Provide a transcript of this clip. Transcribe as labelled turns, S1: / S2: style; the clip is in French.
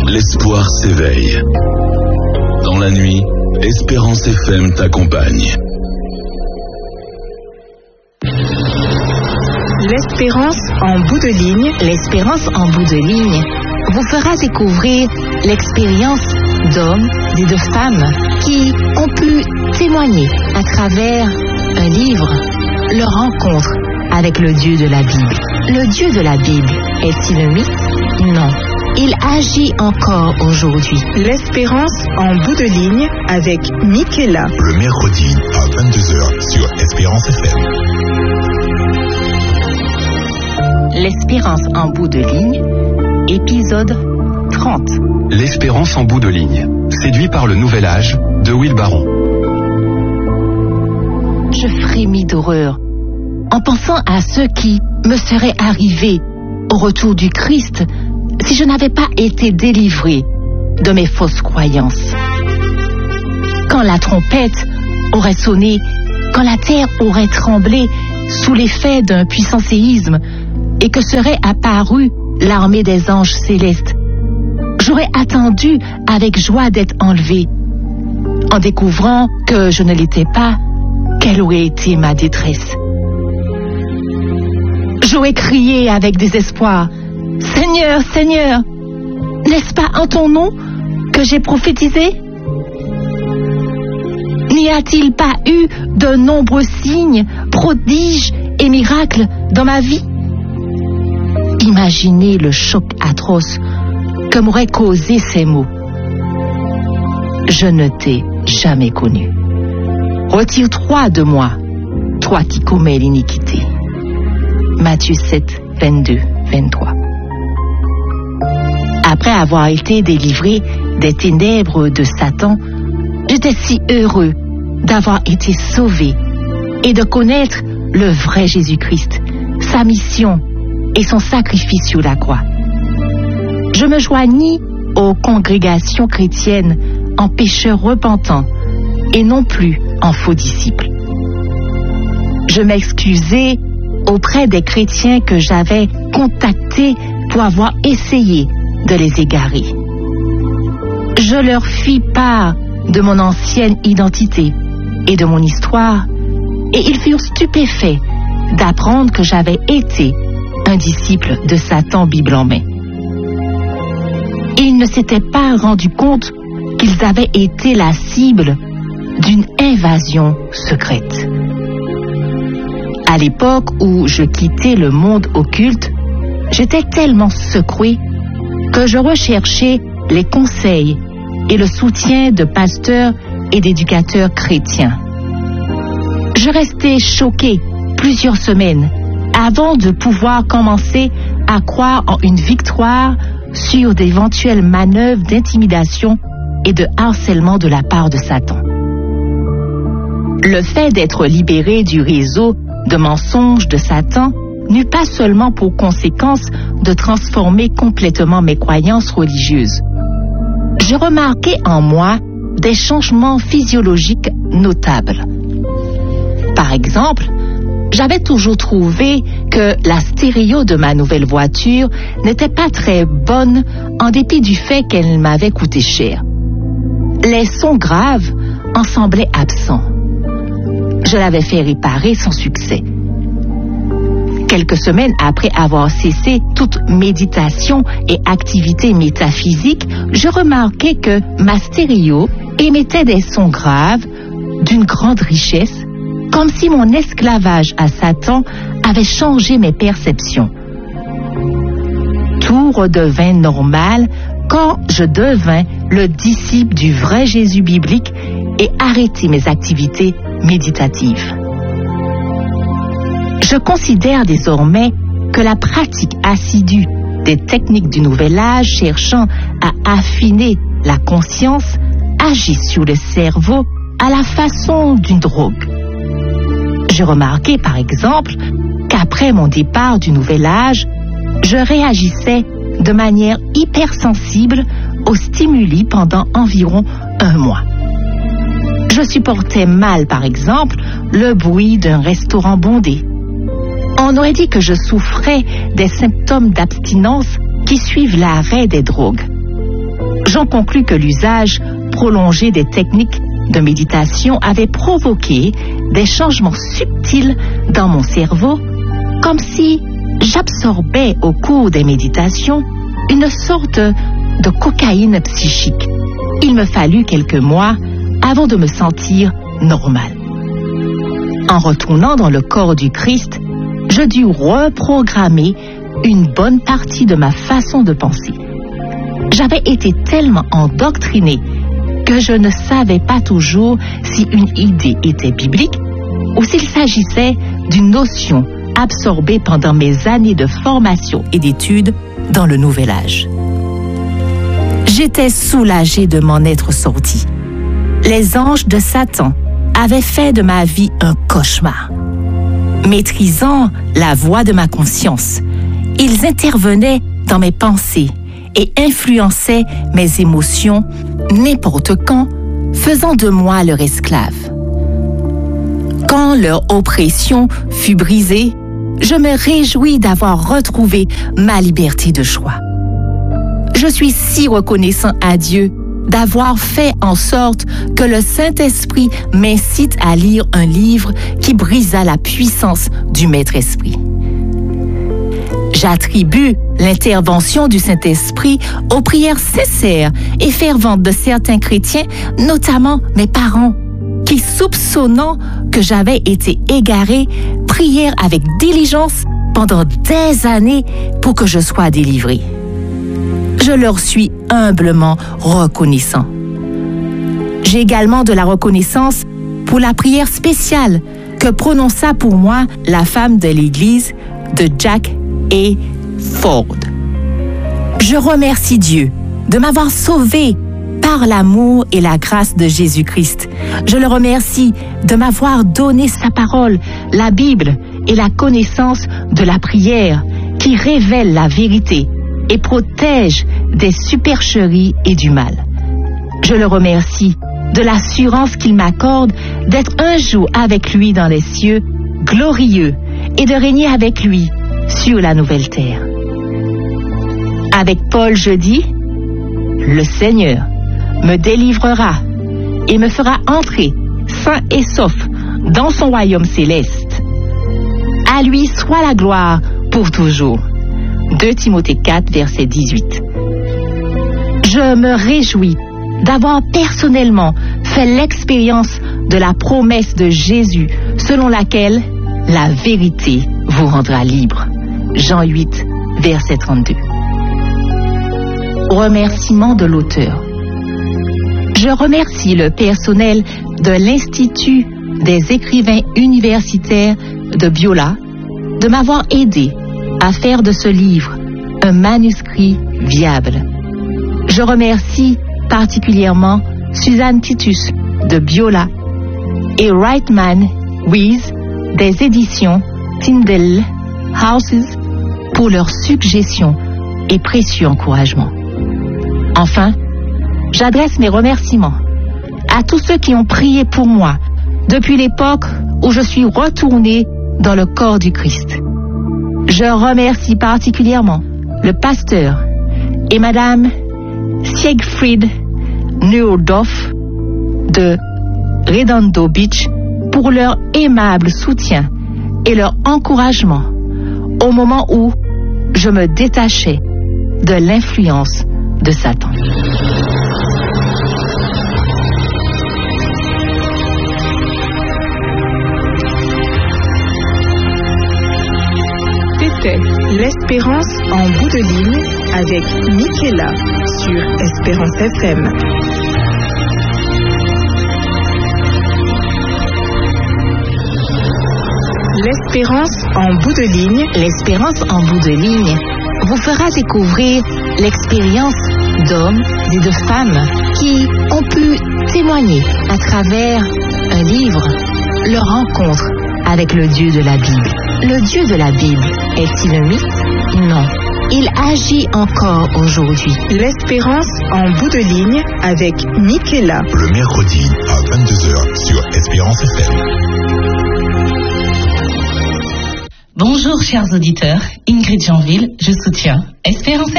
S1: l'espoir s'éveille. Dans la nuit, Espérance FM t'accompagne.
S2: L'espérance en bout de ligne.
S3: L'espérance en bout de ligne vous fera découvrir l'expérience d'hommes et de femmes qui ont pu témoigner à travers un livre leur rencontre avec le Dieu de la Bible. Le Dieu de la Bible est-il un mythe? Non. Il agit encore aujourd'hui.
S2: L'espérance en bout de ligne avec Michaela.
S4: Le mercredi à 22h sur Espérance FM.
S3: L'espérance en bout de ligne, épisode 30.
S5: L'espérance en bout de ligne, séduit par le nouvel âge de Will Baron.
S3: Je frémis d'horreur en pensant à ce qui me serait arrivé au retour du Christ si je n'avais pas été délivré de mes fausses croyances. Quand la trompette aurait sonné, quand la terre aurait tremblé sous l'effet d'un puissant séisme et que serait apparue l'armée des anges célestes, j'aurais attendu avec joie d'être enlevé. En découvrant que je ne l'étais pas, quelle aurait été ma détresse? J'aurais crié avec désespoir: Seigneur, Seigneur, n'est-ce pas en ton nom que j'ai prophétisé? N'y a-t-il pas eu de nombreux signes, prodiges et miracles dans ma vie? Imaginez le choc atroce que m'auraient causé ces mots. Je ne t'ai jamais connu. Retire-toi de moi, toi qui commets l'iniquité. Matthieu 7, 22, 23. Après avoir été délivré des ténèbres de Satan, j'étais si heureux d'avoir été sauvé et de connaître le vrai Jésus-Christ, sa mission et son sacrifice sur la croix. Je me joignis aux congrégations chrétiennes en pécheur repentant et non plus en faux disciples. Je m'excusais auprès des chrétiens que j'avais contactés pour avoir essayé de les égarer. Je leur fis part de mon ancienne identité et de mon histoire, et ils furent stupéfaits d'apprendre que j'avais été un disciple de Satan Bible en main. Ils ne s'étaient pas rendus compte qu'ils avaient été la cible d'une invasion secrète. À l'époque où je quittais le monde occulte, j'étais tellement secoué que je recherchais les conseils et le soutien de pasteurs et d'éducateurs chrétiens. Je restais choqué plusieurs semaines avant de pouvoir commencer à croire en une victoire sur d'éventuelles manœuvres d'intimidation et de harcèlement de la part de Satan. Le fait d'être libéré du réseau de mensonges de Satan n'eut pas seulement pour conséquence de transformer complètement mes croyances religieuses. Je remarquais en moi des changements physiologiques notables. Par exemple, j'avais toujours trouvé que la stéréo de ma nouvelle voiture n'était pas très bonne en dépit du fait qu'elle m'avait coûté cher. Les sons graves en semblaient absents. Je l'avais fait réparer sans succès. Quelques semaines après avoir cessé toute méditation et activité métaphysique, je remarquai que ma stéréo émettait des sons graves d'une grande richesse, comme si mon esclavage à Satan avait changé mes perceptions. Tout redevint normal quand je devins le disciple du vrai Jésus biblique et arrêtai mes activités méditatives. Je considère désormais que la pratique assidue des techniques du nouvel âge cherchant à affiner la conscience agit sur le cerveau à la façon d'une drogue. J'ai remarqué par exemple qu'après mon départ du nouvel âge, je réagissais de manière hypersensible aux stimuli pendant environ 1 mois. Je supportais mal, par exemple, le bruit d'un restaurant bondé. On aurait dit que je souffrais des symptômes d'abstinence qui suivent l'arrêt des drogues. j'en conclus que l'usage prolongé des techniques de méditation avait provoqué des changements subtils dans mon cerveau, comme si j'absorbais au cours des méditations une sorte de cocaïne psychique. Il me fallut quelques mois avant de me sentir normal. En retournant dans le corps du Christ, je dus reprogrammer une bonne partie de ma façon de penser. J'avais été tellement endoctriné que je ne savais pas toujours si une idée était biblique ou s'il s'agissait d'une notion absorbée pendant mes années de formation et d'études dans le Nouvel Âge. J'étais soulagé de m'en être sorti. Les anges de Satan avaient fait de ma vie un cauchemar. Maîtrisant la voix de ma conscience, ils intervenaient dans mes pensées et influençaient mes émotions n'importe quand, faisant de moi leur esclave. Quand leur oppression fut brisée, je me réjouis d'avoir retrouvé ma liberté de choix. Je suis si reconnaissant à Dieu d'avoir fait en sorte que le Saint-Esprit m'incite à lire un livre qui brisa la puissance du Maître-Esprit. J'attribue l'intervention du Saint-Esprit aux prières sincères et ferventes de certains chrétiens, notamment mes parents, qui, soupçonnant que j'avais été égaré, prièrent avec diligence pendant des années pour que je sois délivré. Je leur suis humblement reconnaissant. J'ai également de la reconnaissance pour la prière spéciale que prononça pour moi la femme de l'Église de Jack A. Ford. Je remercie Dieu de m'avoir sauvé par l'amour et la grâce de Jésus-Christ. Je le remercie de m'avoir donné sa parole, la Bible et la connaissance de la prière qui révèle la vérité et protège des supercheries et du mal. Je le remercie de l'assurance qu'il m'accorde d'être un jour avec lui dans les cieux, glorieux, et de régner avec lui sur la nouvelle terre. Avec Paul, je dis, le Seigneur me délivrera et me fera entrer sain et sauf dans son royaume céleste. À lui soit la gloire pour toujours. 2 Timothée 4, verset 18. Je me réjouis d'avoir personnellement fait l'expérience de la promesse de Jésus selon laquelle la vérité vous rendra libre. Jean 8, verset 32. Remerciement de l'auteur. Je remercie le personnel de l'Institut des écrivains universitaires de Biola de m'avoir aidé à faire de ce livre un manuscrit viable. Je remercie particulièrement Suzanne Titus de Biola et Wrightman Weiss des éditions Tyndale Houses pour leurs suggestions et précieux encouragements. Enfin, j'adresse mes remerciements à tous ceux qui ont prié pour moi depuis l'époque où je suis retourné dans le corps du Christ. Je remercie particulièrement le pasteur et Madame Siegfried Neudorf de Redondo Beach pour leur aimable soutien et leur encouragement au moment où je me détachais de l'influence de Satan.
S2: C'était l'Espérance en bout de ligne avec Michaela sur Espérance FM. L'Espérance en bout de ligne.
S3: L'Espérance en bout de ligne vous fera découvrir l'expérience d'hommes et de femmes qui ont pu témoigner à travers un livre leur rencontre avec le Dieu de la Bible. Le Dieu de la Bible est-il un mythe? Non. Il agit encore aujourd'hui.
S2: L'Espérance en bout de ligne avec Michaela.
S4: Le mercredi à 22h sur Espérance FM.
S6: Bonjour chers auditeurs, Ingrid Janville, je soutiens Espérance